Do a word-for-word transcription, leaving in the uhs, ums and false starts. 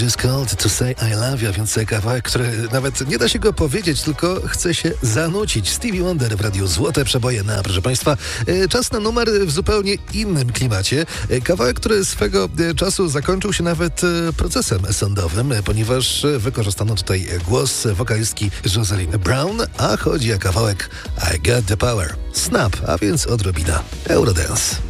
Just Called to Say I Love You, więc kawałek, który nawet nie da się go powiedzieć, tylko chce się zanucić. Stevie Wonder w radiu Złote Przeboje. No, proszę Państwa, czas na numer w zupełnie innym klimacie. Kawałek, który swego czasu zakończył się nawet procesem sądowym, ponieważ wykorzystano tutaj głos wokalistki Jocelyn Brown, a chodzi o kawałek I Got the Power. Snap, a więc odrobina Eurodance.